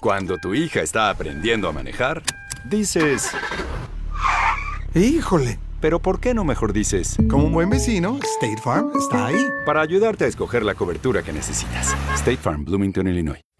Cuando tu hija está aprendiendo a manejar, dices... ¡Híjole! Pero ¿por qué no mejor dices? Como un buen vecino, State Farm está ahí. Para ayudarte a escoger la cobertura que necesitas. State Farm, Bloomington, Illinois.